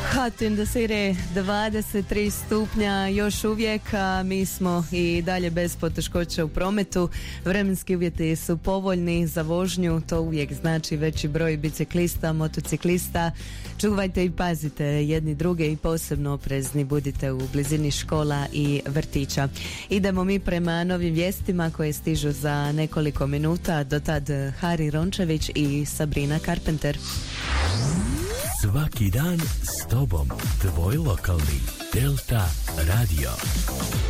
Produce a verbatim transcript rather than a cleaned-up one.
Hot in the city, dvadeset tri stupnja još uvijek, a mi smo i dalje bez poteškoća u prometu. Vremenski uvjeti su povoljni za vožnju, to uvijek znači veći broj biciklista, motociklista. Čuvajte i pazite jedni druge i posebno oprezni budite u blizini škola i vrtića. Idemo mi prema novim vijestima koje stižu za nekoliko minuta. Do tad Hari Rončević i Sabrina Carpenter. Svaki dan s tobom, tvoj lokalni Delta Radio.